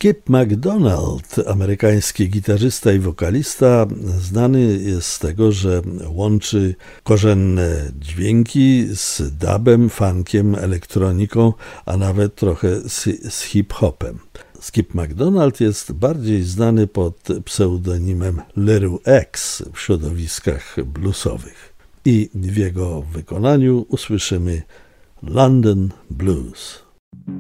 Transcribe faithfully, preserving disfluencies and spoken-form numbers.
Skip McDonald, amerykański gitarzysta i wokalista, znany jest z tego, że łączy korzenne dźwięki z dubem, funkiem, elektroniką, a nawet trochę z, z hip-hopem. Skip McDonald jest bardziej znany pod pseudonimem Little X w środowiskach bluesowych. I w jego wykonaniu usłyszymy London Blues.